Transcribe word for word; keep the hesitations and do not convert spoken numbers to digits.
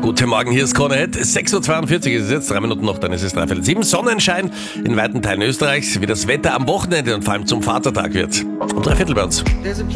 Guten Morgen, hier ist Krone Hit. sechs Uhr zweiundvierzig ist es jetzt, drei Minuten noch, dann ist es dreiviertel sieben. Sonnenschein in weiten Teilen Österreichs, wie das Wetter am Wochenende und vor allem zum Vatertag wird. Um drei Viertel bei uns.